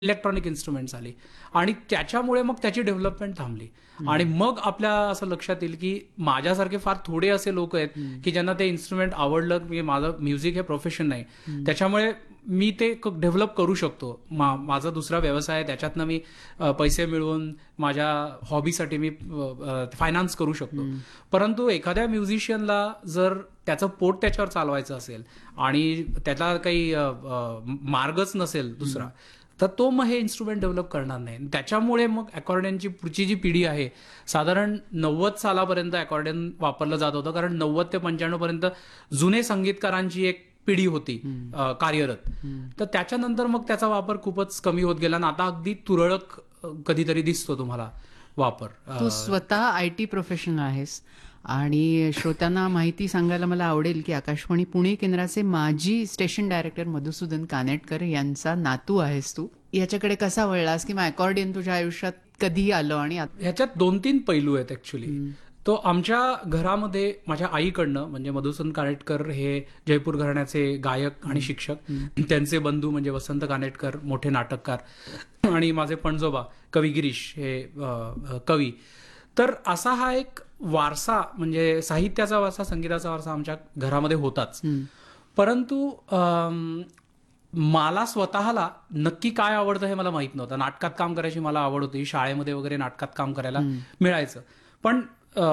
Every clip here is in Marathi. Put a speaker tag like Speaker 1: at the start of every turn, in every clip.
Speaker 1: इलेक्ट्रॉनिक इन्स्ट्रुमेंट्स आली आणि त्याच्यामुळे मग त्याची डेव्हलपमेंट थांबली. आणि मग आपल्या असं लक्षात येईल की माझ्यासारखे फार थोडे असे लोक आहेत की ज्यांना ते इन्स्ट्रुमेंट आवडलं, की माझं म्युझिक हे प्रोफेशन नाही, त्याच्यामुळे मी ते डेव्हलप करू शकतो. माझा दुसरा व्यवसाय आहे, त्याच्यातनं मी पैसे मिळवून माझ्या हॉबीसाठी मी फायनान्स करू शकतो. परंतु एखाद्या म्युझिशियनला जर त्याचं पोट त्याच्यावर चालवायचं असेल आणि त्याला काही मार्गच नसेल दुसरा, तर तो मग हे इन्स्ट्रुमेंट डेव्हलप करणार नाही. त्याच्यामुळे मग अकॉर्डियनची पुढची जी पिढी आहे, साधारण 90 सालापर्यंत अकॉर्डियन वापरलं जात होतं, कारण 90 ते 95 पर्यंत जुने संगीतकारांची एक पिढी होती कार्यरत. तर त्याच्यानंतर मग त्याचा वापर खूपच कमी होत गेला आणि आता अगदी तुरळक कधीतरी दिसतो तुम्हाला वापर.
Speaker 2: तू स्वतः IT प्रोफेशनल आहेस आणि श्रोत्यांना माहिती सांगायला मला आवडेल की आकाशवाणी पुणे केंद्राचे माजी स्टेशन डायरेक्टर मधुसूदन कानेटकर यांचा नातू आहेस तू. याच्याकडे कसा वळलास किंवा अकॉर्डियन तुझ्या आयुष्यात कधी आलं? आणि
Speaker 1: ह्याच्यात 2-3 पैलू आहेत ऍक्च्युली. तो आमच्या घरामध्ये माझ्या आईकडनं, म्हणजे मधुसूदन कानेटकर हे जयपूर घराण्याचे गायक आणि शिक्षक, त्यांचे बंधू म्हणजे वसंत कानेटकर मोठे नाटककार आणि माझे पणजोबा कवी गिरीश हे कवी. तर असा हा एक वारसा, म्हणजे साहित्याचा वारसा, संगीताचा वारसा आमच्या घरामध्ये होताच. परंतु मला स्वतःला नक्की काय आवडतं हे मला माहित नव्हतं. नाटकात काम करायची मला आवड होती, शाळेमध्ये वगैरे नाटकात काम करायला मिळायचं, पण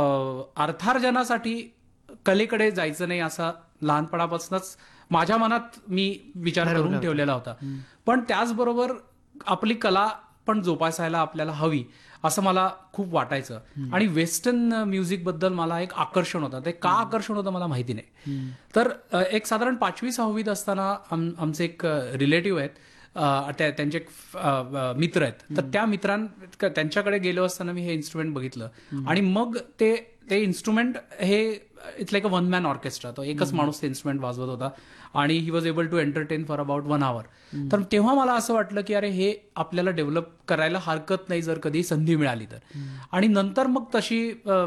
Speaker 1: अर्थार्जनासाठी कलेकडे जायचं नाही असा लहानपणापासूनच माझ्या मनात मी विचार करून ठेवलेला होता. पण त्याचबरोबर आपली कला पण जोपासायला आपल्याला हवी असं मला खूप वाटायचं. आणि वेस्टर्न म्युझिक बद्दल मला एक आकर्षण होतं. ते का आकर्षण होतं मला माहिती नाही. तर एक साधारण 5वी-6वीत असताना आमचे एक रिलेटिव्ह आहेत, त्यांचे मित्र आहेत, तर त्या त्यांच्याकडे गेलो असताना मी हे इन्स्ट्रुमेंट बघितलं आणि मग ते इन्स्ट्रुमेंट हे it's like a one man orchestra. तो एकच माणूस ते इन्स्ट्रुमेंट वाजवत होता आणि he was able to entertain for about 1 hour. तर तेव्हा मला असं वाटलं की अरे हे आपल्याला डेव्हलप करायला हरकत नाही जर कधी संधी मिळाली तर. आणि नंतर मग तशी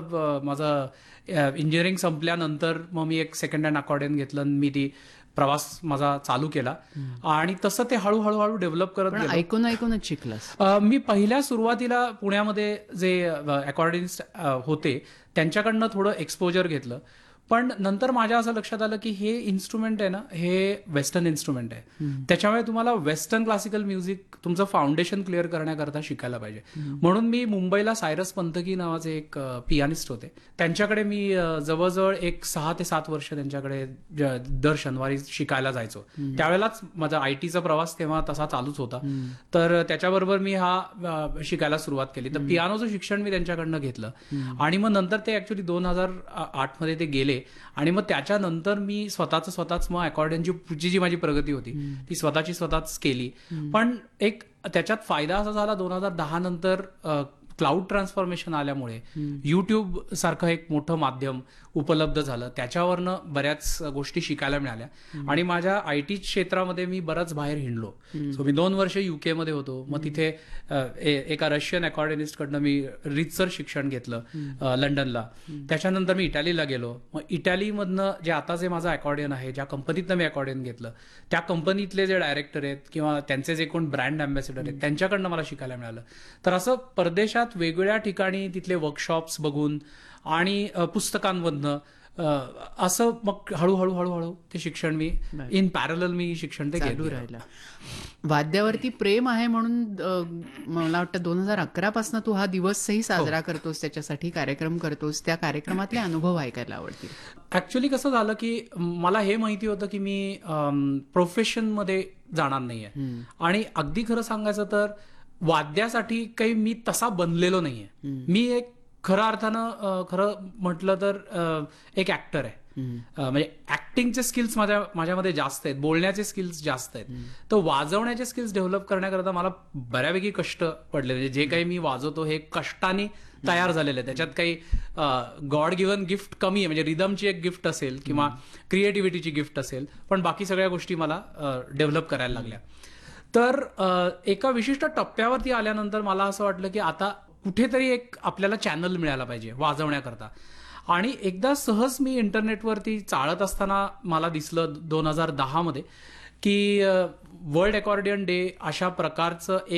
Speaker 1: माझं इंजिनिअरिंग संपल्यानंतर मग मी एक सेकंड हँड अकॉर्डियन घेतलं, मी ती प्रवास माझा चालू केला आणि तसं ते हळूहळू डेव्हलप करत गेलो.
Speaker 2: ऐकूनच शिकलास?
Speaker 1: मी पहिल्या सुरुवातीला पुण्यामध्ये जे अकॉर्डियनिस्ट होते त्यांच्याकडनं थोडं एक्सपोजर घेतलं, पण नंतर माझ्या असं लक्षात आलं की हे इन्स्ट्रुमेंट आहे ना, हे वेस्टर्न इन्स्ट्रुमेंट आहे. त्याच्यामुळे तुम्हाला वेस्टर्न क्लासिकल म्युझिक तुमचं फाउंडेशन क्लिअर करण्याकरता शिकायला पाहिजे. म्हणून मी मुंबईला सायरस पंतकी नावाचे एक पियानिस्ट होते, त्यांच्याकडे मी जवळजवळ एक 6 ते 7 वर्ष त्यांच्याकडे दर शनिवारी शिकायला जायचो. त्यावेळेलाच माझा ITचा प्रवास तेव्हा तसा चालूच होता. तर त्याच्याबरोबर मी हा शिकायला सुरुवात केली. तर पियानोचं शिक्षण मी त्यांच्याकडनं घेतलं आणि मग नंतर ते ऍक्च्युली 2008 मध्ये ते गेले आणि मग त्याच्यानंतर मी स्वतःच मग अकॉर्डियनची पुढची जी माझी प्रगती होती ती स्वतःच केली. पण एक त्याच्यात फायदा असा झाला 2010 नंतर क्लाउड ट्रान्सफॉर्मेशन आल्यामुळे युट्यूब सारखं एक मोठं माध्यम उपलब्ध झालं, त्याच्यावरनं बऱ्याच गोष्टी शिकायला मिळाल्या आणि माझ्या IT क्षेत्रामध्ये मी बराच बाहेर हिंडलो. सो मी 2 वर्ष UK मध्ये होतो. मग तिथे एका रशियन अकॉर्डियनिस्ट कडनं मी रितसर शिक्षण घेतलं लंडनला. त्याच्यानंतर मी इटालीला गेलो. मग इटालीमधनं जे माझं अकॉर्डियन आहे, ज्या कंपनीतनं मी अकॉर्डियन घेतलं, त्या कंपनीतले जे डायरेक्टर आहेत किंवा त्यांचे जे कोण ब्रँड अँबॅसेडर आहेत त्यांच्याकडनं मला शिकायला मिळालं. तर असं परदेशात वेगवेगळ्या ठिकाणी तिथले वर्कशॉप्स बघून आणि पुस्तकांमधनं असं मग हळूहळू ते शिक्षण मी इन पॅरलल मी शिक्षण ते
Speaker 2: चालू राहिलं. वाद्यावरती प्रेम आहे म्हणून मला वाटतं 2011 पासून तू हा दिवसही साजरा करतोस, त्याच्यासाठी कार्यक्रम करतोस. त्या कार्यक्रमातले अनुभव ऐकायला आवडतील.
Speaker 1: ऍक्च्युली कसं झालं की मला हे माहिती होतं की मी प्रोफेशन मध्ये जाणार नाहीये आणि अगदी खरं सांगायचं तर वाद्यासाठी काही मी तसा बनलेलो नाहीये. मी एक खऱ्या अर्थानं खरं म्हटलं तर एक ऍक्टर आहे. म्हणजे ऍक्टिंगचे स्किल्स माझ्यामध्ये जास्त आहेत, बोलण्याचे स्किल्स जास्त आहेत. तर वाजवण्याचे स्किल्स डेव्हलप करण्याकरता मला बऱ्यापैकी कष्ट पडले. म्हणजे जे काही मी वाजवतो हे कष्टाने तयार झालेलं आहे. त्याच्यात काही गॉड गिव्हन गिफ्ट कमी आहे, म्हणजे रिदमची एक गिफ्ट असेल किंवा क्रिएटिव्हिटीची गिफ्ट असेल, पण बाकी सगळ्या गोष्टी मला डेव्हलप करायला लागल्या. तर एका विशिष्ट टप्प्यावरती आल्यानंतर मला असं वाटलं की आता कुठेतरी एक आपल्याला चॅनल मिळायला पाहिजे वाजवण्याकरता. आणि एकदा सहज मी इंटरनेटवरती चाळत असताना मला दिसलं 2010 मध्ये की वर्ल्ड अकॉर्डियन डे अशा प्रकारचं एक